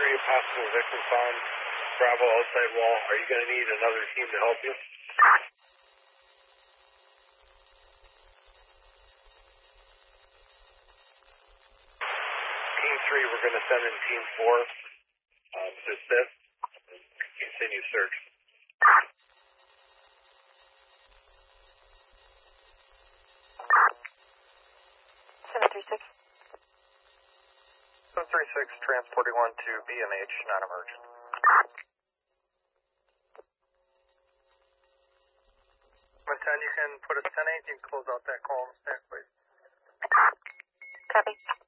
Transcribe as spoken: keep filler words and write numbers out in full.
three, a possible victim found. Bravo outside wall. Are you going to need another team to help you? Team three, we're going to send in team four uh, to assist and continue search. seven three six. seven three six, transporting one to B M H, not emergent. When ten, you can put a ten eight, you can close out that call and stack, please. Copy.